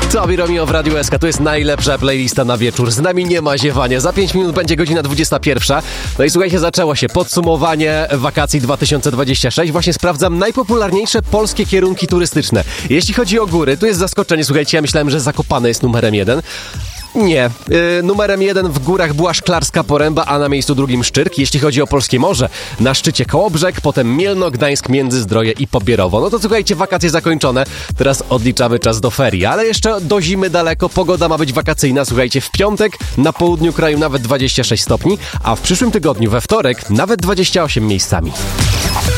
Tobi Romeo w Radiu SK. To jest najlepsza playlista na wieczór. Z nami nie ma ziewania. Za 5 minut będzie godzina 21. No i słuchajcie, zaczęło się podsumowanie wakacji 2026. Właśnie sprawdzam najpopularniejsze polskie kierunki turystyczne. Jeśli chodzi o góry, tu jest zaskoczenie. Słuchajcie, ja myślałem, że Zakopane jest numerem 1. Nie. Numerem 1 w górach była Szklarska Poręba, a na miejscu drugim Szczyrk. Jeśli chodzi o polskie morze, na szczycie Kołobrzeg, potem Mielno, Gdańsk, Międzyzdroje i Pobierowo. No to słuchajcie, wakacje zakończone. Teraz odliczamy czas do ferii, ale jeszcze do zimy daleko. Pogoda ma być wakacyjna. Słuchajcie, w piątek na południu kraju nawet 26 stopni, a w przyszłym tygodniu we wtorek nawet 28 miejscami.